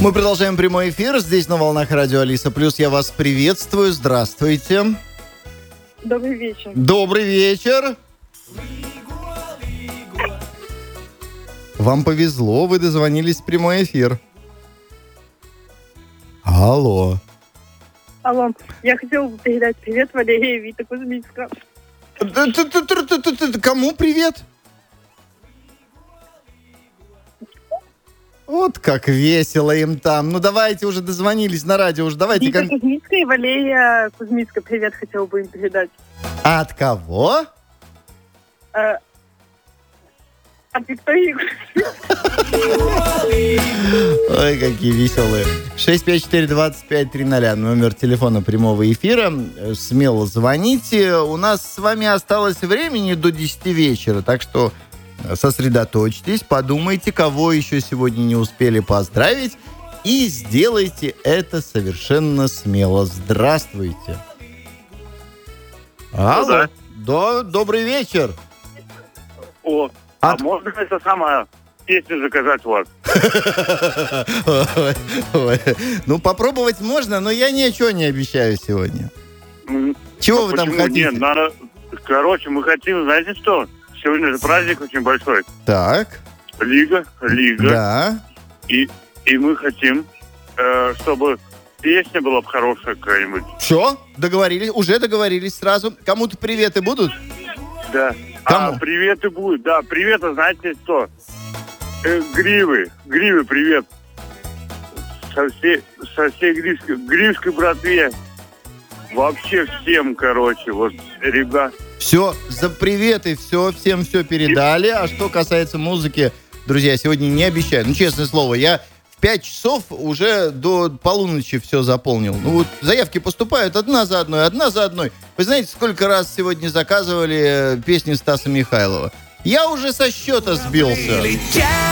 Мы продолжаем прямой эфир. Здесь на волнах радио Алиса Плюс. Я вас приветствую. Здравствуйте. Добрый вечер. Добрый вечер. Вам повезло, вы дозвонились в прямой эфир. Алло. Алло, я хотела бы передать привет Валерии и Вите Кузьминска. Кому привет? Вот как весело им там. Ну давайте уже дозвонились на радио. Уже давайте. Вита Кузьминская и Валерия Кузьминска. Привет хотела бы им передать. А от кого? От Виктории. Ой, какие веселые. 654-2530. Номер телефона прямого эфира. Смело звоните. У нас с вами осталось времени до 10 вечера. Так что сосредоточьтесь, подумайте, кого еще сегодня не успели поздравить. И сделайте это совершенно смело. Здравствуйте. Алло. Да, добрый вечер. Можно это самое песню заказать у вас? Ой. Ну, попробовать можно, но я ничего не обещаю сегодня. Чего вы там хотите? Нет, надо... Короче, мы хотим, знаете что? Сегодня же праздник очень большой. Так. Лига. Да. И мы хотим, чтобы песня была бы хорошая какая-нибудь. Все, договорились, уже договорились сразу. Кому-то приветы будут? Да. Кому? Приветы будут. Да, приветы, знаете что? Гривы, привет. Со всей Гривской братве. Вообще всем, короче, вот, ребят. Все, за приветы, всем все передали. А что касается музыки, друзья, сегодня не обещаю. Ну, честное слово, я в 5 часов уже до полуночи все заполнил. Ну, вот заявки поступают одна за одной. Вы знаете, сколько раз сегодня заказывали песни Стаса Михайлова? Я уже со счета сбился.